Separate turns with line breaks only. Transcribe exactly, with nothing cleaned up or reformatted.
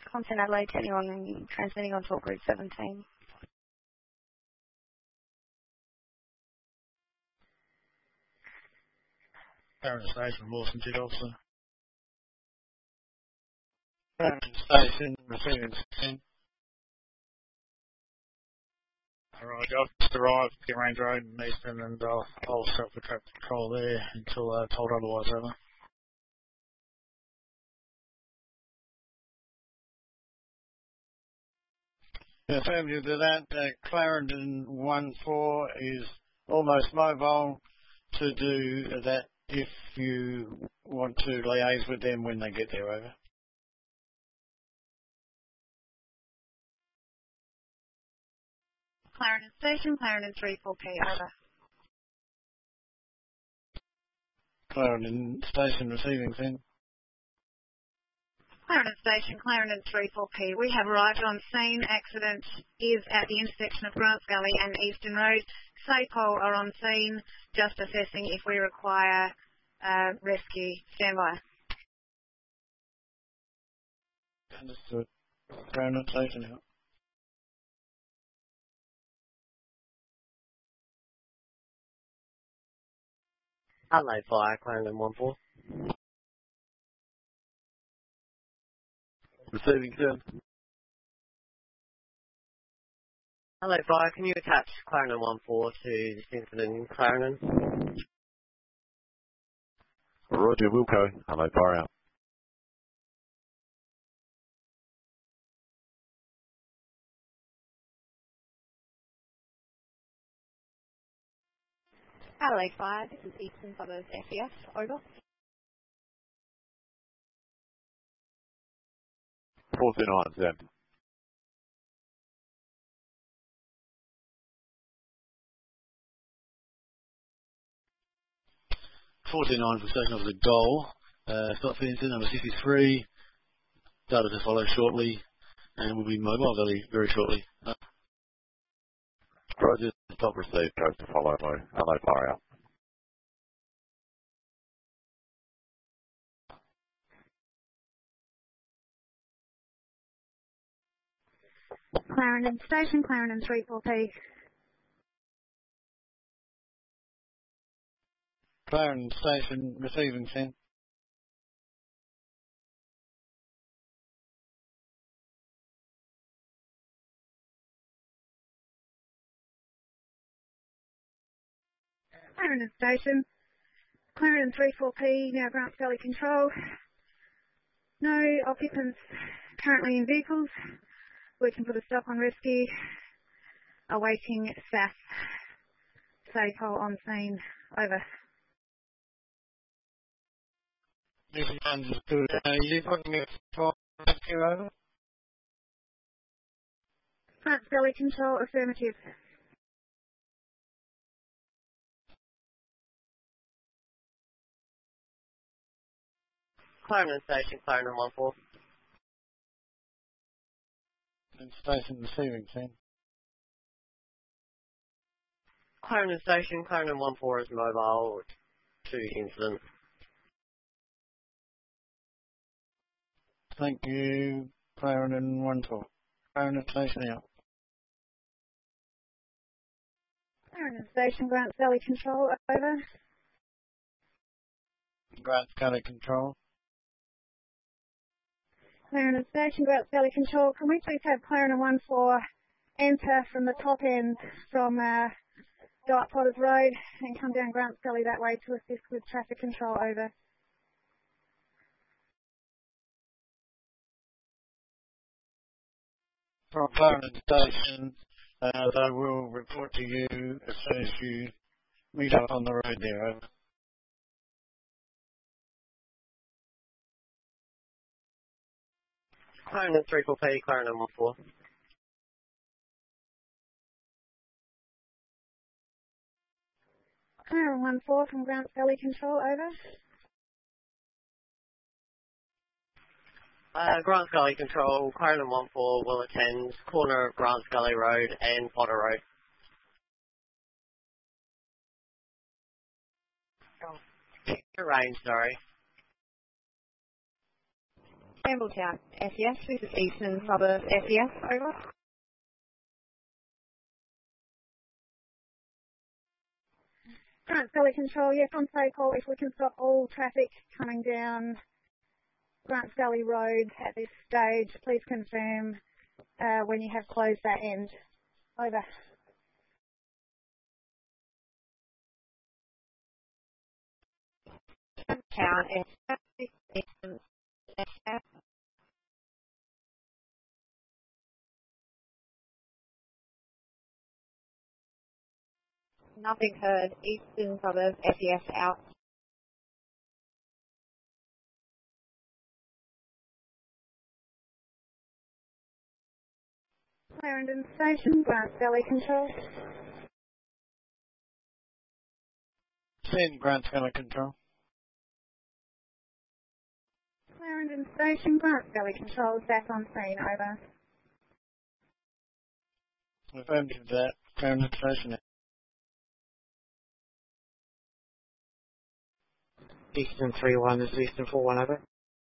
Content Adelaide, turning on and transmitting on Talk Group seventeen.
Clarendon Station, Lawson Jet Officer. Clarendon Station, receiving ten. Alright, I've just arrived at the Range Road in Eastern and uh, I'll set up the traffic control there until uh, told otherwise, over. Yeah, affirmative to that, uh, Clarendon one four is almost mobile to do that if you want to liaise with them when they get there, over.
Clarendon Station, Clarendon three four P, over.
Clarendon Station, receiving ten.
Clarendon Station, Clarendon three four P. We have arrived on scene. Accident is at the intersection of Grants Gully and Eastern Road. SAPOL are on scene, just assessing if we require uh, rescue. Stand by.
Understood. Clarendon Station out.
Adelaide Fire, Clarendon one four. Receiving ten. Adelaide Fire, can you attach Clarendon one four to this incident in Clarendon?
Roger Wilco, Adelaide Fire out.
Adelaide Fire, this is Eastern Suburbs F E F, over.
four two nine, Zeb.
forty-nine for Station Officer Goal. Uh, stop for incident number sixty-three. Data to follow shortly, and we'll be mobile very, very shortly. Uh,
Roger, stop received, codes to follow, Adelaide Fire out.
Clarendon Station, Clarendon three four P.
Clarendon Station, receiving ten.
Clarendon Station, Clarendon three four P, now Grants Gully Control. No occupants currently in vehicles. We can put a stop on rescue. Awaiting S A F. SAPOL on scene. Over.
This is understood. Uh, you putting it for rescue, over?
Grants Gully Control, affirmative.
Clarendon Station, Clarendon one four.
And Station receiving ten.
Clarendon Station, Clarendon one four is mobile to incident.
Thank you, Clarendon one four. Clarendon Station out.
Clarendon Station, Grants Gully Control, over.
Grants Gully Control.
Clarendon Station, Grants Gully Control. Can we please have Clarendon one four enter from the top end from uh, Dart Potters Road and come down Grants Gully that way to assist with traffic control, over.
From Clarendon Station, uh, they will report to you as soon as you meet up on the road there, over.
Clarendon three four P, Clarendon one four.
Clarendon one four from Grants Gully Control, over.
Uh, Grants Gully Control, Clarendon one four will attend corner of Grants Gully Road and Potter Road. Oh, range, sorry.
Campbelltown, S E S, this is Eastern Suburbs, S E S, over.
Grant Valley Control, yes, on say call, if we can stop all traffic coming down Grant Valley Road at this stage, please confirm uh, when you have closed that end. Over.
Town, S E S, Eastern, S E S. Nothing heard, Eastern Suburbs, S E S, out.
Clarendon Station, Grant Valley Control.
Send Grant Valley Control.
Clarendon Station, Grant Valley Control, back on scene, over.
Affirmative to that. Clarendon Station.
Eastern three one, this is Eastern four one, over.